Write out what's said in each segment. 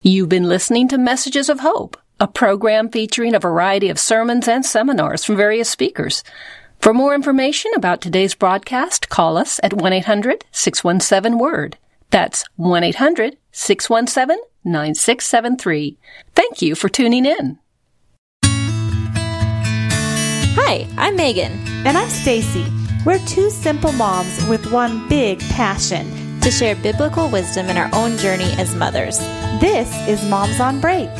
You've been listening to Messages of Hope, a program featuring a variety of sermons and seminars from various speakers. For more information about today's broadcast, call us at 1-800-617-WORD. That's 1-800-617-9673. Thank you for tuning in. Hi, I'm Megan. And I'm Stacy. We're two simple moms with one big passion: to share biblical wisdom in our own journey as mothers. This is Moms on Break.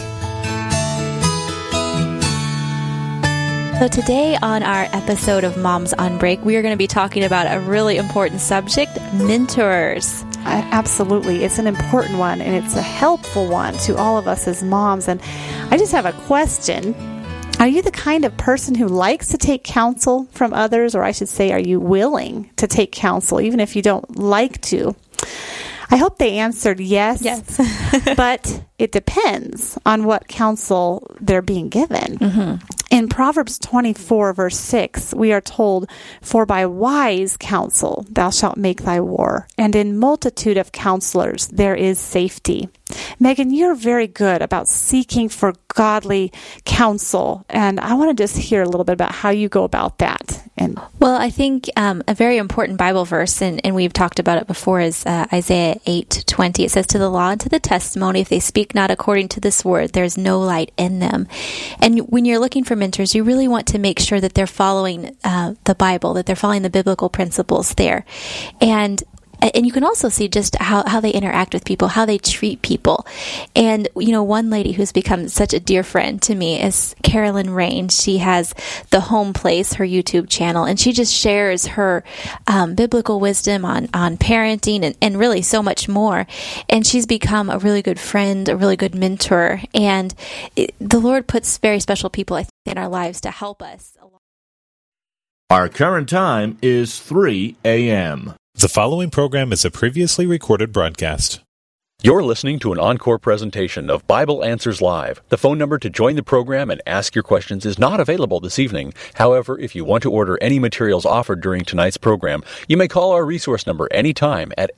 So today on our episode of Moms on Break, we are going to be talking about a really important subject: mentors. Absolutely. It's an important one, and it's a helpful one to all of us as moms. And I just have a question. Are you the kind of person who likes to take counsel from others? Or I should say, are you willing to take counsel, even if you don't like to? I hope they answered yes. Yes. But it depends on what counsel they're being given. Mm-hmm. In Proverbs 24, verse 6, we are told, "For by wise counsel thou shalt make thy war, and in multitude of counselors there is safety." Megan, you're very good about seeking for godly counsel, and I want to just hear a little bit about how you go about that. Well, I think a very important Bible verse, and we've talked about it before, is Isaiah 8:20. It says, "To the law and to the testimony, if they speak not according to this word, there is no light in them." And when you're looking for mentors, you really want to make sure that they're following the Bible, that they're following the biblical principles there. And you can also see just how they interact with people, how they treat people. And, you know, one lady who's become such a dear friend to me is Carolyn Rain. She has The Home Place, her YouTube channel, and she just shares her biblical wisdom on parenting and really so much more. And she's become a really good friend, a really good mentor. And the Lord puts very special people, I think, in our lives to help us. Our current time is 3 a.m. The following program is a previously recorded broadcast. You're listening to an encore presentation of Bible Answers Live. The phone number to join the program and ask your questions is not available this evening. However, if you want to order any materials offered during tonight's program, you may call our resource number anytime at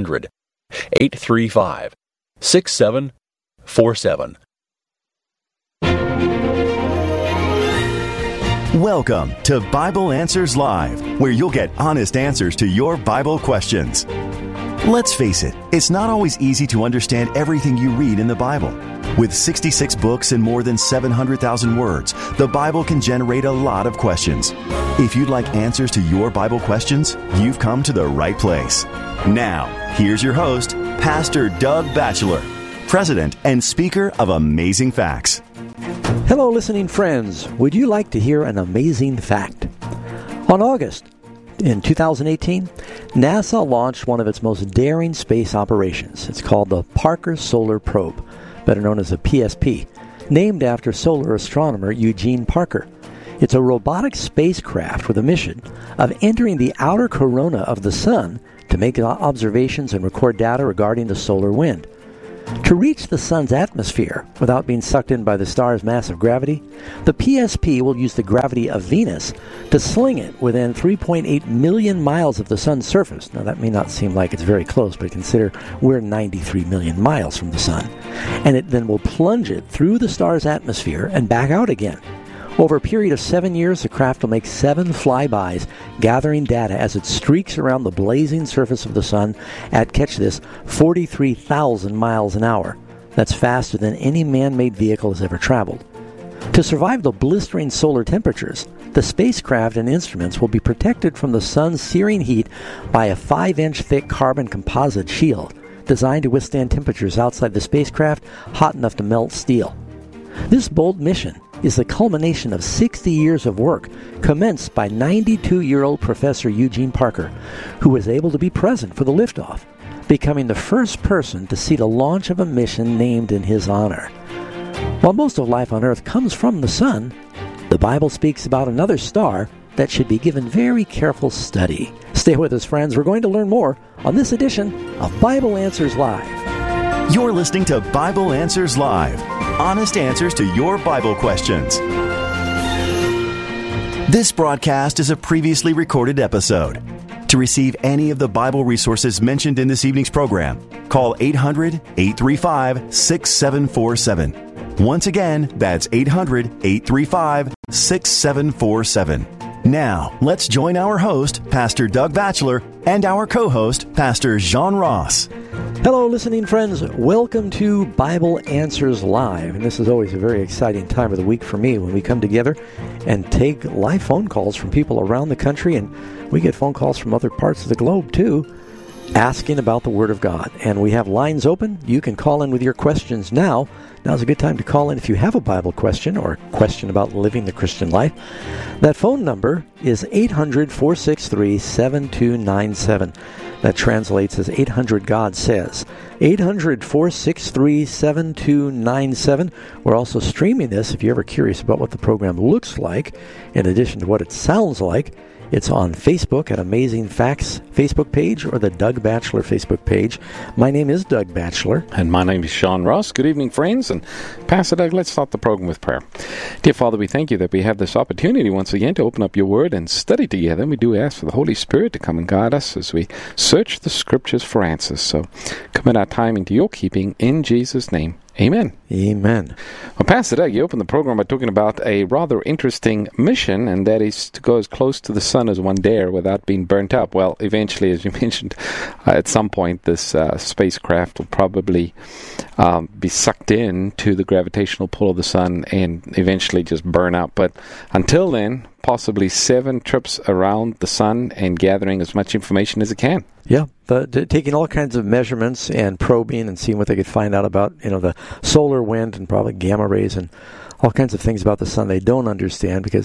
800-835-6747. Welcome to Bible Answers Live, where you'll get honest answers to your Bible questions. Let's face it, it's not always easy to understand everything you read in the Bible. With 66 books and more than 700,000 words, the Bible can generate a lot of questions. If you'd like answers to your Bible questions, you've come to the right place. Now, here's your host, Pastor Doug Batchelor, President and Speaker of Amazing Facts. Hello, listening friends. Would you like to hear an amazing fact? On August in 2018, NASA launched one of its most daring space operations. It's called the Parker Solar Probe, better known as the PSP, named after solar astronomer Eugene Parker. It's a robotic spacecraft with a mission of entering the outer corona of the Sun to make observations and record data regarding the solar wind. To reach the Sun's atmosphere without being sucked in by the star's massive gravity, the PSP will use the gravity of Venus to sling it within 3.8 million miles of the Sun's surface. Now, that may not seem like it's very close, but consider we're 93 million miles from the Sun. And it then will plunge it through the star's atmosphere and back out again. Over a period of 7 years, the craft will make 7 flybys, gathering data as it streaks around the blazing surface of the Sun at, catch this, 43,000 miles an hour. That's faster than any man-made vehicle has ever traveled. To survive the blistering solar temperatures, the spacecraft and instruments will be protected from the Sun's searing heat by a 5-inch thick carbon composite shield designed to withstand temperatures outside the spacecraft hot enough to melt steel. This bold mission is the culmination of 60 years of work commenced by 92-year-old Professor Eugene Parker, who was able to be present for the liftoff, becoming the first person to see the launch of a mission named in his honor. While most of life on Earth comes from the Sun, the Bible speaks about another star that should be given very careful study. Stay with us, friends. We're going to learn more on this edition of Bible Answers Live. You're listening to Bible Answers Live. Honest answers to your Bible questions. This broadcast is a previously recorded episode. To receive any of the Bible resources mentioned in this evening's program, Call 800-835-6747. Once again, that's 800-835-6747. Now, let's join our host, Pastor Doug Batchelor, and our co-host, Pastor Jean Ross. Hello, listening friends. Welcome to Bible Answers Live. And this is always a very exciting time of the week for me when we come together and take live phone calls from people around the country. And we get phone calls from other parts of the globe, too, asking about the Word of God. And we have lines open. You can call in with your questions now. Now's a good time to call in if you have a Bible question or a question about living the Christian life. That phone number is 800-463-7297. That translates as 800-GOD-SAYS. 800-463-7297. We're also streaming this if you're ever curious about what the program looks like, in addition to what it sounds like. It's on Facebook at Amazing Facts Facebook page or the Doug Batchelor Facebook page. My name is Doug Batchelor. And my name is Sean Ross. Good evening, friends. And Pastor Doug, let's start the program with prayer. Dear Father, we thank you that we have this opportunity once again to open up your word and study together. And we do ask for the Holy Spirit to come and guide us as we search the scriptures for answers. So commit our time into your keeping in Jesus' name. Amen. Amen. Well, Pastor Doug, you opened the program by talking about a rather interesting mission, and that is to go as close to the sun as one dare without being burnt up. Well, eventually, as you mentioned, at some point, this spacecraft will probably be sucked in to the gravitational pull of the sun and eventually just burn up. But until then, possibly 7 trips around the sun and gathering as much information as it can. Yeah, taking all kinds of measurements and probing and seeing what they could find out about, the solar wind and probably gamma rays and all kinds of things about the sun they don't understand, because